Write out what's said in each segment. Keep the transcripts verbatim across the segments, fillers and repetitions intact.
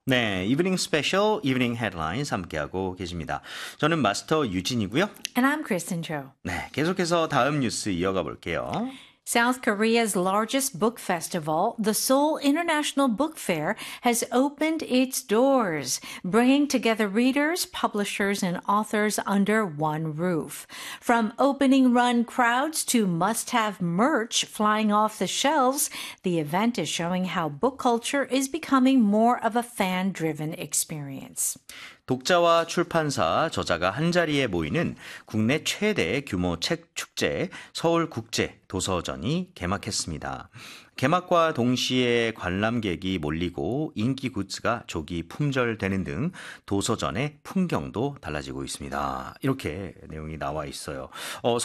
네, 이브닝 스페셜, 이브닝 헤드라인스 함께하고 계십니다. 저는 마스터 유진이고요. And I'm Kristen Cho. 네, 계속해서 다음 뉴스 이어가 볼게요. South Korea's largest book festival, the Seoul International Book Fair, has opened its doors, bringing together readers, publishers, and authors under one roof. From opening run crowds to must-have merch flying off the shelves, the event is showing how book culture is becoming more of a fan-driven experience. 독자와 출판사, 저자가 한자리에 모이는 국내 최대 규모 책 축제 서울국제도서전이 개막했습니다. 개막과 동시에 관람객이 몰리고 인기 굿즈가 조기 품절되는 등 도서전의 풍경도 달라지고 있습니다. 이렇게 내용이 나와 있어요. 어,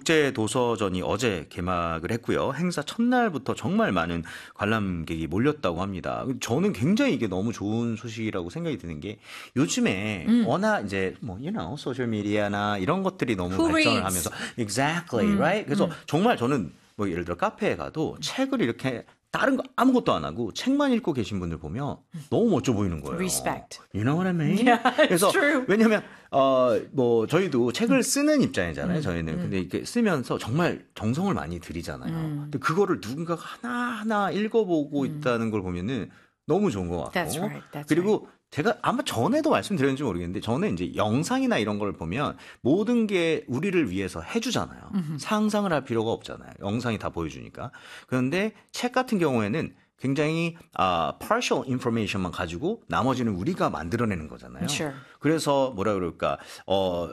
서울국제도서전이 어제 개막을 했고요. 행사 첫날부터 정말 많은 관람객이 몰렸다고 합니다. 저는 굉장히 이게 너무 좋은 소식이라고 생각이 드는 게 요즘에 음. 워낙 이제 뭐 you know 소셜 미디어나 이런 것들이 너무 Who 발전을 reads? 하면서 exactly 음. right. 그래서 음. 정말 저는 뭐 예를 들어 카페에 가도 책을 이렇게 다른 거 아무것도 안 하고 책만 읽고 계신 분들 보면 너무 멋져 보이는 거예요. Respect. You know what I mean? Yeah, it's 그래서 true. 왜냐하면 어 뭐 저희도 책을 쓰는 입장이잖아요. 음, 저희는 음. 근데 이렇게 쓰면서 정말 정성을 많이 들이잖아요. 음. 근데 그거를 누군가가 하나 하나 읽어보고 음. 있다는 걸 보면은 너무 좋은 것 같고. That's right, that's 그리고 right. 제가 아마 전에도 말씀드렸는지 모르겠는데 저는 이제 영상이나 이런 걸 보면 모든 게 우리를 위해서 해주잖아요. 음흠. 상상을 할 필요가 없잖아요. 영상이 다 보여주니까. 그런데 책 같은 경우에는 굉장히 아, partial information만 가지고 나머지는 우리가 만들어내는 거잖아요. Sure. 그래서 뭐라 그럴까 어,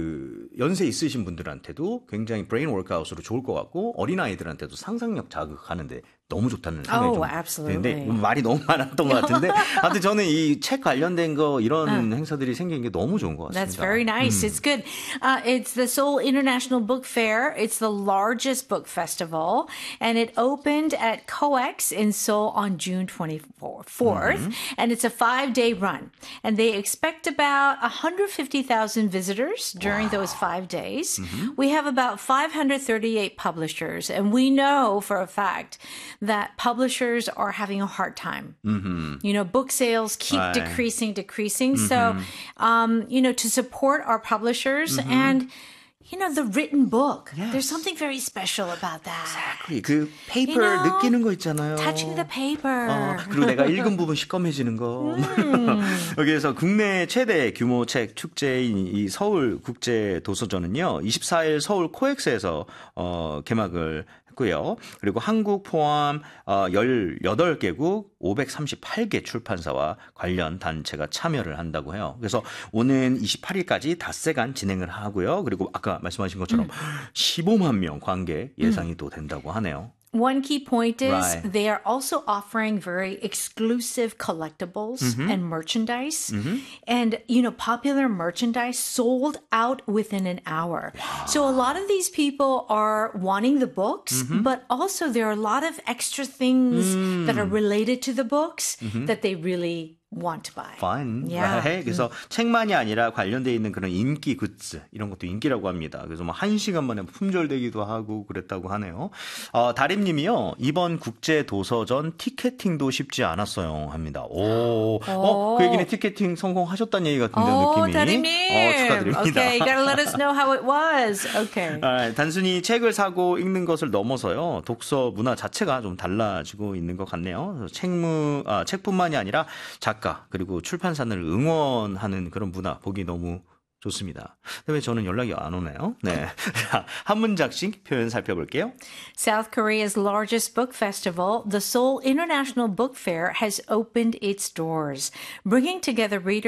그 연세 있으신 분들한테도 굉장히 브레인 워크아웃으로 좋을 것 같고 어린아이들한테도 상상력 자극하는데 너무 좋다는 생각이 Oh, 좀 absolutely. 드는데 말이 너무 많았던 것 같은데 하여튼 저는 이 책 관련된 거 이런 uh, 행사들이 생긴 게 너무 좋은 것 같습니다. That's very nice. 음. It's good. Uh, it's the Seoul International Book Fair. It's the largest book festival, and it opened at COEX in Seoul on June twenty-fourth. Mm-hmm. And it's a five-day run. And they expect about one hundred fifty thousand visitors during wow. those five days. Mm-hmm. We have about five hundred thirty-eight publishers, and we know for a fact that publishers are having a hard time. Mm-hmm. You know, book sales keep right. decreasing, decreasing. Mm-hmm. So, um, you know, to support our publishers mm-hmm. and, you know, the written book. Yes. There's something very special about that. Exactly. 그 페이퍼 you know, 느끼는 거 있잖아요. Touching the paper. 어, 그리고 내가 읽은 부분 시꺼매지는 거. 음. 여기에서 국내 최대 규모 책 축제인 이 서울 국제 도서전은요. 이십사일 서울 코엑스에서 어, 개막을 했고요. 그리고 한국 포함 어, 열여덟 개국 오백삼십팔 개 출판사와 관련 단체가 참여를 한다고 해요. 그래서 오는 이십팔일까지 닷새간 진행을 하고요. 그리고 아까 말씀하신 것처럼 음. 십오만 명 관객 예상이 음. 또 된다고 하네요. One key point is right. they are also offering very exclusive collectibles mm-hmm. and merchandise. Mm-hmm. And, you know, popular merchandise sold out within an hour. Wow. So a lot of these people are wanting the books, mm-hmm. but also there are a lot of extra things mm. that are related to the books mm-hmm. that they really want to buy. Fun. Yeah. Right? 그래서 음. 책만이 아니라 관련되어 있는 그런 인기 굿즈 이런 것도 인기라고 합니다. 그래서 뭐 한 시간 만에 품절되기도 하고 그랬다고 하네요. 어, 다림님이요. 이번 국제 도서전 티켓팅도 쉽지 않았어요 합니다. 오, 어, 그 얘기는 티켓팅 성공하셨다는 얘기 같은데 오, 느낌이. 다림님. 어, 축하드립니다. Okay, you gotta let us know how it was. Okay. 아, 단순히 책을 사고 읽는 것을 넘어서요. 독서 문화 자체가 좀 달라지고 있는 것 같네요. 책무, 아, 책뿐만이 아니라 작 그리고 출판사를 응원하는 그런 문화 보기 너무 좋습니다. 근데 왜 저는 연락이 안 오나요? 네. 한 문장씩 표현 살펴볼게요. South Korea's largest book festival, the Seoul International Book Fair, has opened its doors, bringing together readers